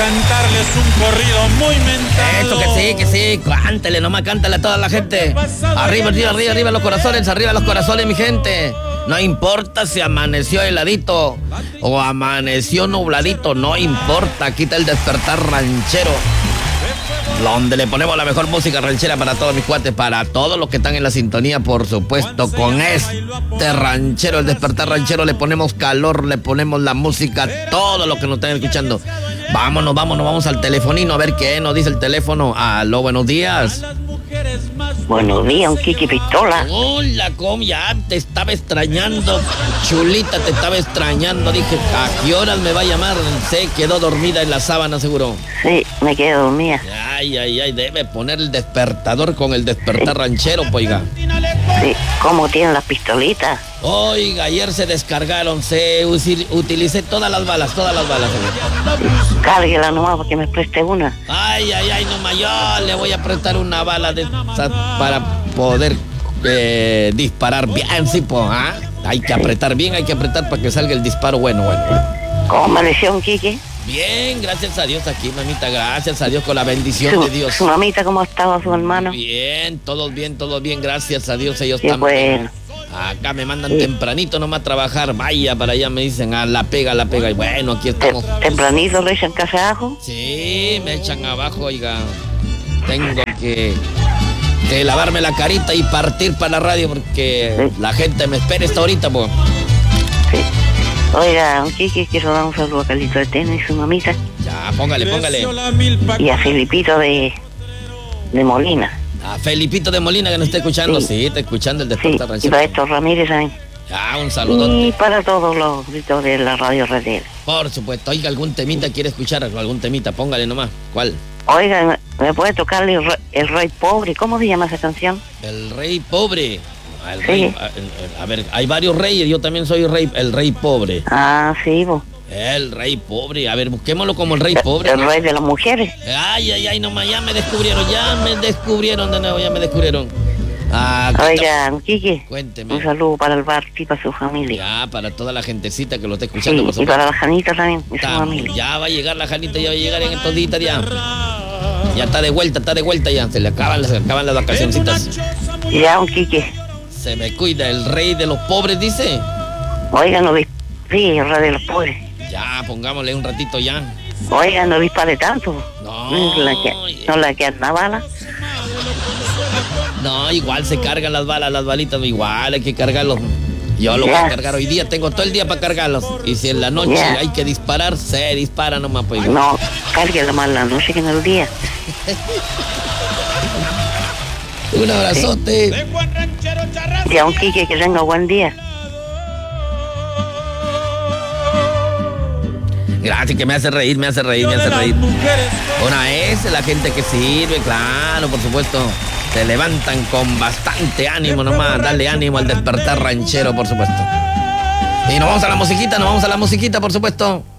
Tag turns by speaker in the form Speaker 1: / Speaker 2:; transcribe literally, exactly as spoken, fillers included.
Speaker 1: cantarles un corrido muy mentado.
Speaker 2: Eso que sí, que sí, cántele, nomás cántale a toda la gente. Arriba, arriba, arriba, arriba los corazones, arriba los corazones, mi gente. No importa si amaneció heladito o amaneció nubladito, no importa, aquí está el despertar ranchero, donde le ponemos la mejor música ranchera para todos mis cuates, para todos los que están en la sintonía, por supuesto. Con este ranchero, el despertar ranchero, le ponemos calor, le ponemos la música, todo lo que nos están escuchando. Vámonos, vámonos, vamos al telefonino a ver qué nos dice el teléfono. Aló, buenos días.
Speaker 3: Buenos días, un Kiki Pistola.
Speaker 2: Hola, ¿cómo? Ya te estaba extrañando, chulita, te estaba extrañando. Dije, ¿a qué horas me va a llamar? Se quedó dormida en la sábana, seguro.
Speaker 3: Sí, me quedé dormida.
Speaker 2: Ay, ay, ay, debe poner el despertador con el despertar ranchero, oiga.
Speaker 3: Sí, ¿cómo tienen las pistolitas?
Speaker 2: Oiga, ayer se descargaron, se usil, utilicé todas las balas, todas las balas.
Speaker 3: Cárguela nomás para que me preste una.
Speaker 2: Ay, ay, ay, nomás yo le voy a prestar una bala de esas para poder eh, disparar bien, sí, pues, ¿ah? Hay que apretar bien, hay que apretar para que salga el disparo bueno, bueno.
Speaker 3: ¿Cómo amaneció un Kiki?
Speaker 2: Bien, gracias a Dios aquí, mamita, gracias a Dios, con la bendición
Speaker 3: Su,
Speaker 2: de Dios.
Speaker 3: ¿Su mamita cómo estaba, su hermano?
Speaker 2: Bien, todos bien, todos bien, gracias a Dios, ellos
Speaker 3: Qué
Speaker 2: también.
Speaker 3: bueno.
Speaker 2: Acá me mandan
Speaker 3: Sí.
Speaker 2: tempranito nomás a trabajar, vaya para allá, me dicen, a la pega, a la pega, y bueno, aquí estamos.
Speaker 3: Tem- ¿Tempranito le echan café ajo?
Speaker 2: Sí, me echan abajo, oiga, tengo que, que lavarme la carita y partir para la radio porque
Speaker 3: Sí.
Speaker 2: la gente me espera esta ahorita, pues.
Speaker 3: Sí. Oiga, un Kiki, quiero dar un saludo a Carlito de Teno y su mamita.
Speaker 2: Ya, póngale, póngale.
Speaker 3: Y a Felipito de, de Molina.
Speaker 2: A Felipito de Molina que nos está escuchando, sí,
Speaker 3: Sí.
Speaker 2: está escuchando el
Speaker 3: Sí,
Speaker 2: despertar
Speaker 3: y
Speaker 2: ranchero.
Speaker 3: para Héctor Ramírez también.
Speaker 2: Ya, un saludo.
Speaker 3: Y para todos los gritos de la radio Redel.
Speaker 2: Por supuesto, oiga, algún temita quiere escuchar, algún temita, póngale nomás. ¿Cuál?
Speaker 3: Oiga, ¿me- ¿me puede tocar el, re- el Rey Pobre? ¿Cómo se llama esa canción?
Speaker 2: El rey pobre. Ah, el
Speaker 3: Sí.
Speaker 2: rey, a, a ver, hay varios reyes, yo también soy rey, el rey pobre.
Speaker 3: Ah, sí, vos.
Speaker 2: El rey pobre, a ver, busquémoslo como el rey pobre.
Speaker 3: El Rey de las Mujeres.
Speaker 2: Ay, ay, ay, nomás, ya me descubrieron, ya me descubrieron de nuevo, ya me descubrieron. Ah, aquí
Speaker 3: Oiga, Kiki,
Speaker 2: Cuénteme.
Speaker 3: un saludo para el bar y para su familia.
Speaker 2: Ya, para toda la gentecita que lo está
Speaker 3: Sí,
Speaker 2: escuchando, por
Speaker 3: y
Speaker 2: supuesto.
Speaker 3: para la Janita también, y su
Speaker 2: Tam-
Speaker 3: familia.
Speaker 2: Ya va a llegar la Janita, ya va a llegar en estos días ya. Ya está de vuelta, está de vuelta ya. Se le acaban, se le acaban las vacacioncitas.
Speaker 3: Ya, un Kiki.
Speaker 2: Se me cuida, el rey de los pobres, dice.
Speaker 3: Oiga, no dis- sí, el Rey de los Pobres.
Speaker 2: Ya, pongámosle un ratito ya.
Speaker 3: Oiga, no dispare tanto.
Speaker 2: No,
Speaker 3: No la que, no la que anda bala.
Speaker 2: No, igual se cargan las balas, las balitas, igual hay que cargarlos. Yo lo voy a
Speaker 3: Ya.
Speaker 2: cargar hoy día, tengo todo el día para cargarlos. Y si en la noche
Speaker 3: Ya.
Speaker 2: hay que disparar, se dispara nomás, pues.
Speaker 3: No, cárguela más la noche que en el día.
Speaker 2: Un abrazote.
Speaker 3: Ya, un Kiki, que tenga buen día.
Speaker 2: Gracias, que me hace reír, me hace reír, me hace reír. Una vez la gente que sirve, claro, por supuesto. Se levantan con bastante ánimo nomás, darle ánimo al despertar ranchero, por supuesto. Y nos vamos a la musiquita, nos vamos a la musiquita, por supuesto.